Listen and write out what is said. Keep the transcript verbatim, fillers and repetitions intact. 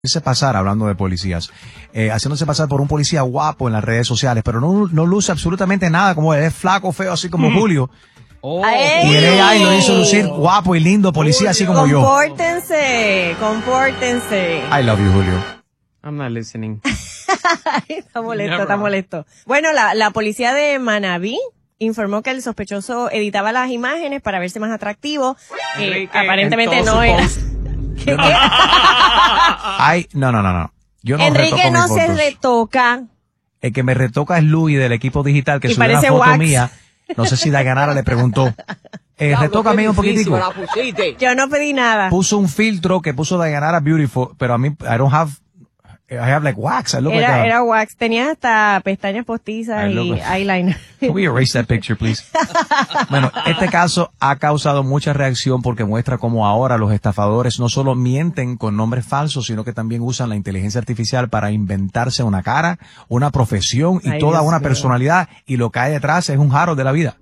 haciéndose pasar, hablando de policías, eh, haciéndose pasar por un policía guapo en las redes sociales, pero no, no luce absolutamente nada, como es flaco, feo, así como Julio. Oh. Y el A I lo hizo lucir guapo y lindo, policía, así como yo. Compórtense, compórtense. I love you, Julio. I'm not listening. Está molesto, Never. está molesto. Bueno, la, la policía de Manabí informó que el sospechoso editaba las imágenes para verse más atractivo. Eh, Enrique, aparentemente en todo no su era. post. ¿Qué? Ay, no, no, no, no. Yo no Enrique retoco no mis se fotos. retoca. El que me retoca es Luis del equipo digital que Y subió una parece foto wax. mía. No sé si Dayanara le preguntó. Eh, retócame un poquitico. Yo no pedí nada. Puso un filtro que puso Dayanara Beautiful, pero a mí, I don't have, I have like wax. I look like Era, a, era wax. Tenías hasta pestañas postizas Ay, y loco. eyeliner. Can we erase that picture, please? Bueno, este caso ha causado mucha reacción porque muestra cómo ahora los estafadores no solo mienten con nombres falsos, sino que también usan la inteligencia artificial para inventarse una cara, una profesión y Ay, toda Dios una mío. personalidad, y lo que hay detrás es un jarro de la vida.